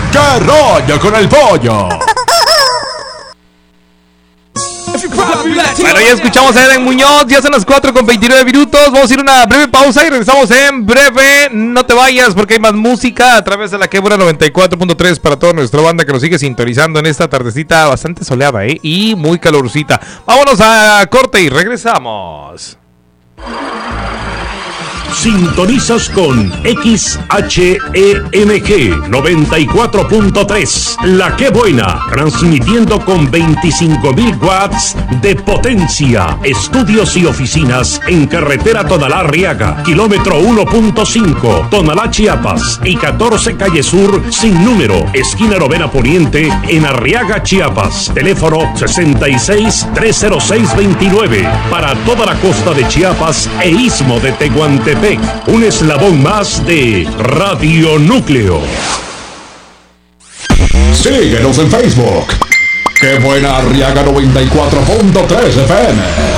¿Qué rollo con el pollo? Bueno, ya escuchamos a Eden Muñoz, ya son las 4:29. Vamos a ir a una breve pausa y regresamos en breve. No te vayas porque hay más música a través de la Que Buena 94.3 para toda nuestra banda que nos sigue sintonizando en esta tardecita bastante soleada, y muy calorcita. Vámonos a corte y regresamos. Sintonizas con XHEMG 94.3, La Que Buena, transmitiendo con 25,000 watts de potencia. Estudios y oficinas en carretera Tonalá-Arriaga, kilómetro 1.5, Tonalá, Chiapas, y 14 calle Sur sin número, esquina Novena Poniente, en Arriaga, Chiapas. Teléfono 66-306-29, para toda la costa de Chiapas e istmo de Tehuantepec. Un eslabón más de Radio Núcleo. Síguenos en Facebook. Que Buena Arriaga 94.3 FM.